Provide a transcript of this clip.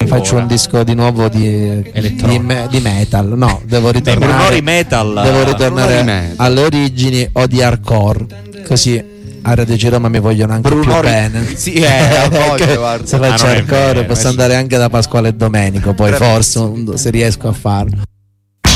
faccio un disco di nuovo di metal. No, devo ritornare alle origini o di hardcore, così a Radio G Roma mi vogliono anche più bene. Sì, se faccio hardcore posso andare anche da Pasquale Domenico, poi forse se riesco a farlo.